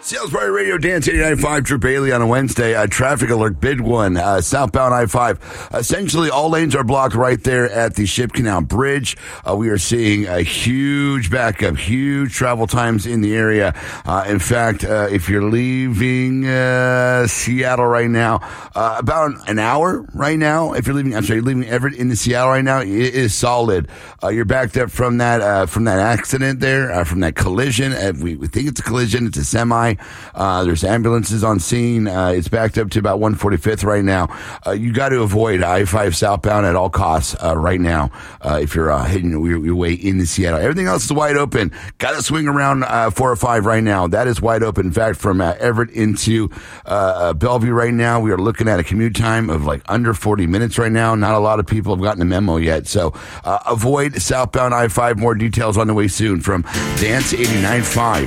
Salisbury Radio, Dance 89.5, Drew Bailey on a Wednesday. Traffic alert, big one. Southbound I-5. Essentially, all lanes are blocked right there at the Ship Canal Bridge. We are seeing a huge backup, huge travel times in the area. In fact, if you're leaving Seattle right now, about an hour right now. If you're leaving, you're leaving Everett into Seattle right now, it is solid. You're backed up from that accident there, from that collision. We think it's a collision. It's a semi. There's ambulances on scene. It's backed up to about 145th right now. You got to avoid I-5 southbound at all costs right now if you're heading your way into Seattle. Everything else is wide open. Got to swing around 405 right now. That is wide open. In fact, from Everett into Bellevue right now, we are looking at a commute time of like under 40 minutes right now. Not a lot of people have gotten a memo yet. So avoid southbound I-5. More details on the way soon from Dance 89.5.